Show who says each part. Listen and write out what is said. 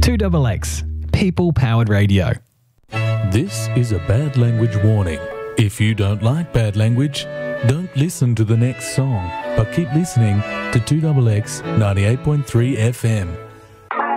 Speaker 1: 2XX, people-powered radio.
Speaker 2: This is a bad language warning. If you don't like bad language, don't listen to the next song, but keep listening to 2XX 98.3 FM.